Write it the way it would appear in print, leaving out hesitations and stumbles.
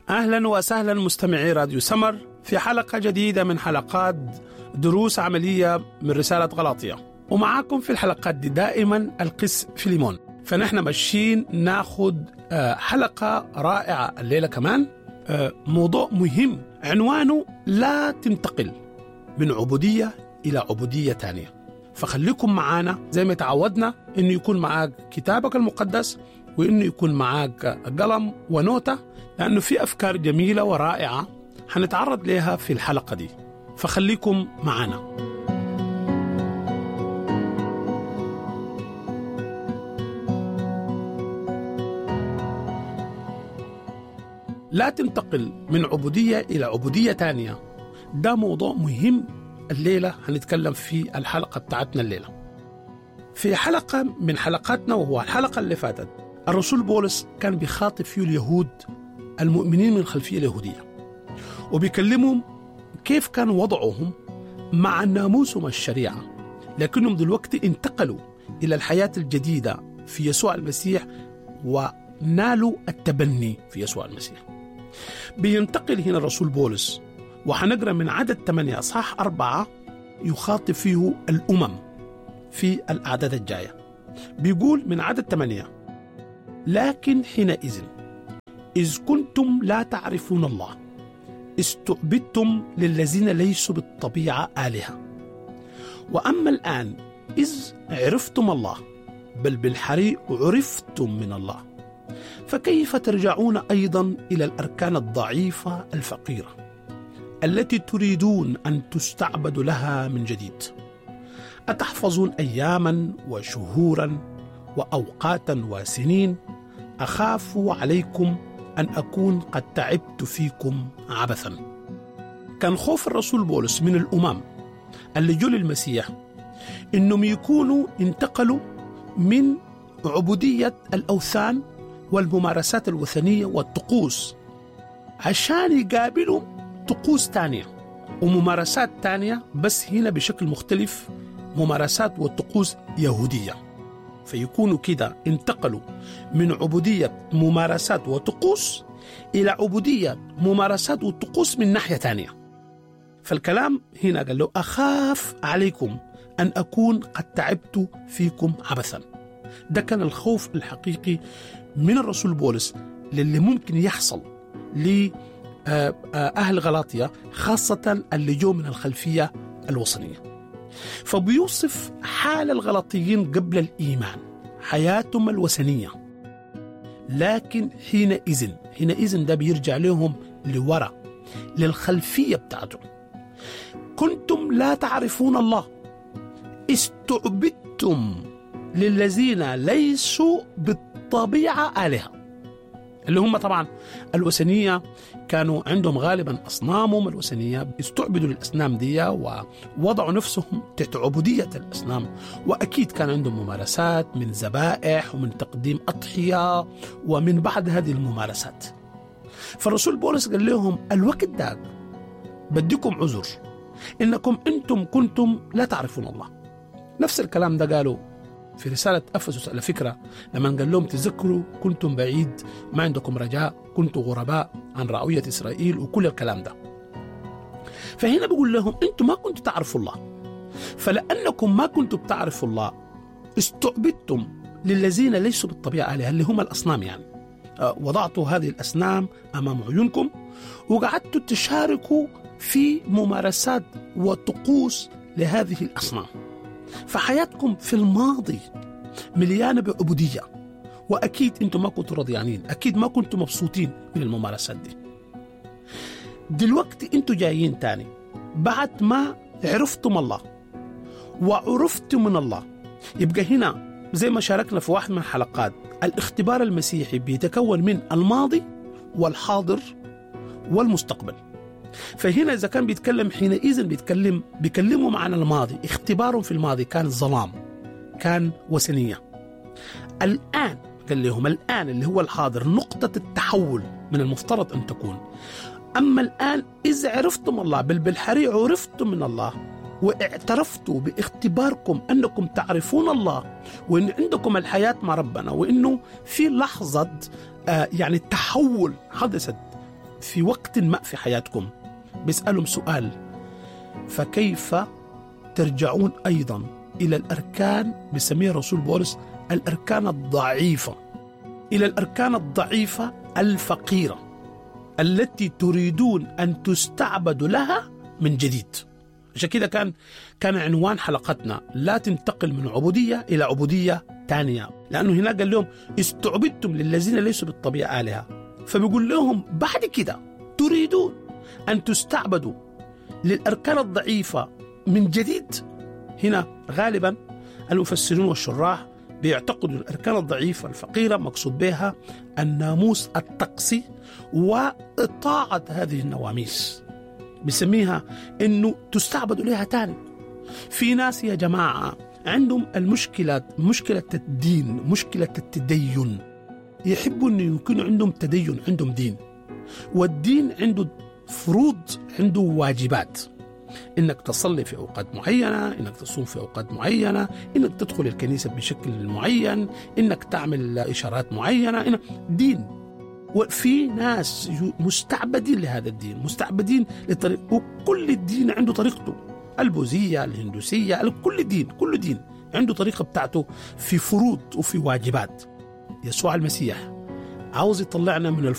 أهلا وسهلا مستمعي راديو سمر في حلقة جديدة من حلقات دروس عملية من رسالة غلاطية. ومعاكم في الحلقات دي دائما القس فيليمون. فنحن ماشيين ناخد حلقة رائعة الليلة كمان، موضوع مهم عنوانه لا تنتقل من عبودية إلى عبودية تانية. فخليكم معانا زي ما تعودنا إنه يكون معاك كتابك المقدس وإنه يكون معاك قلم ونوتة، لأنه في أفكار جميلة ورائعة حنتعرض لها في الحلقة دي. فخليكم معانا. لا تنتقل من عبودية إلى عبودية تانية، ده موضوع مهم الليلة هنتكلم في الحلقة بتاعتنا الليلة. في حلقة من حلقاتنا وهو الحلقة اللي فاتت، الرسول بولس كان بيخاطب فيه اليهود المؤمنين من الخلفية اليهودية، وبيكلمهم كيف كان وضعهم مع ناموسهم الشريعة، لكنهم دلوقتي انتقلوا إلى الحياة الجديدة في يسوع المسيح ونالوا التبني في يسوع المسيح. بينتقل هنا الرسول بولس، وحنقرأ من عدد 8 أصحاح 4 يخاطب فيه الأمم في الأعداد الجاية. بيقول من عدد 8: لكن حينئذ إذ كنتم لا تعرفون الله استعبدتم للذين ليسوا بالطبيعة آلهة، وأما الآن إذ عرفتم الله بل بالحري عرفتم من الله، فكيف ترجعون أيضا إلى الأركان الضعيفة الفقيرة التي تريدون أن تستعبدوا لها من جديد؟ أتحفظون أياما وشهورا وأوقاتا وسنين؟ أخاف عليكم أن أكون قد تعبت فيكم عبثا. كان خوف الرسول بولس من الأمم اللي جو للمسيح إنهم يكونوا انتقلوا من عبودية الأوثان والممارسات الوثنية والطقوس عشان يقابلوا طقوس تانية وممارسات تانية، بس هنا بشكل مختلف، ممارسات والطقوس يهودية. فيكونوا كده انتقلوا من عبودية ممارسات وطقوس إلى عبودية ممارسات وطقوس من ناحية تانية. فالكلام هنا قال له أخاف عليكم أن أكون قد تعبت فيكم عبثا. ده كان الخوف الحقيقي من الرسول بولس للي ممكن يحصل لأهل غلاطية، خاصة اللي جو من الخلفية الوثنية. فبيوصف حال الغلاطيين قبل الإيمان، حياتهم الوثنية. لكن حينئذ ده بيرجع لهم لورا للخلفية بتاعتهم. كنتم لا تعرفون الله استعبدتم للذين ليسوا بالطبيعة آلهة، اللي هم طبعا الوثنية كانوا عندهم غالبا أصنامهم الوثنية، استعبدوا للأصنام دي ووضعوا نفسهم تحت عبودية الأصنام، وأكيد كان عندهم ممارسات من ذبائح ومن تقديم أضحية ومن بعد هذه الممارسات. فالرسول بولس قال لهم الوقت ده بديكم عذر إنكم أنتم كنتم لا تعرفون الله. نفس الكلام ده قالوا في رسالة أفسس على فكرة، لما قال لهم تذكروا كنتم بعيد، ما عندكم رجاء، كنتم غرباء عن رعوية إسرائيل، وكل الكلام ده. فهنا بيقول لهم أنتم ما كنتم تعرفوا الله، فلأنكم ما كنتم تعرفوا الله استعبدتم للذين ليسوا بالطبيعة آلهة، اللي هم الأصنام. يعني وضعتوا هذه الأصنام أمام عيونكم وقعدتوا تشاركوا في ممارسات وطقوس لهذه الأصنام. فحياتكم في الماضي مليانة بعبودية، وأكيد أنتم ما كنتوا رضيانين، أكيد ما كنتوا مبسوطين من الممارسات دي. دلوقتي أنتم جايين تاني بعد ما عرفتم الله وعرفتم من الله. يبقى هنا زي ما شاركنا في واحد من الحلقات، الاختبار المسيحي بيتكون من الماضي والحاضر والمستقبل. فهنا إذا كان بيتكلم حينئذ بيكلمهم عن الماضي، اختبارهم في الماضي كان ظلام، كان وثنية. الآن قال لهم الآن اللي هو الحاضر نقطة التحول من المفترض أن تكون. أما الآن إذا عرفتم الله بل بالحري عرفتم من الله، واعترفتوا باختباركم أنكم تعرفون الله وأن عندكم الحياة مع ربنا، وأنه في لحظة يعني التحول حدثت في وقت ما في حياتكم بيسألهم سؤال: فكيف ترجعون أيضا إلى الأركان، بسميها الرسول بولس الأركان الضعيفة، إلى الأركان الضعيفة الفقيرة التي تريدون أن تستعبدوا لها من جديد. عشان كده كان عنوان حلقتنا: لا تنتقل من عبودية إلى عبودية تانية، لأنه هنا قال لهم استعبدتم للذين ليسوا بالطبيعة آلهة، فبيقول لهم بعد كده تريدون أن تستعبدوا للأركان الضعيفة من جديد. هنا غالبا المفسرون والشراح بيعتقدوا الأركان الضعيفة الفقيرة مقصود بها الناموس الطقسي وإطاعة هذه النواميس، بسميها إنه تستعبدوا لها تاني. في ناس يا جماعة عندهم مشكلة الدين، مشكلة التدين، يحبوا أن يكون عندهم تدين، عندهم دين، والدين عنده فروض، عنده واجبات، إنك تصلي في أوقات معينة، إنك تصوم في أوقات معينة، إنك تدخل الكنيسة بشكل معين، إنك تعمل إشارات معينة، دين. وفي ناس مستعبدين لهذا الدين، مستعبدين لطريق، وكل الدين عنده طريقته، البوذية، الهندوسية، كل دين عنده طريقة بتاعته في فروض وفي واجبات. يسوع المسيح عاوز يطلعنا من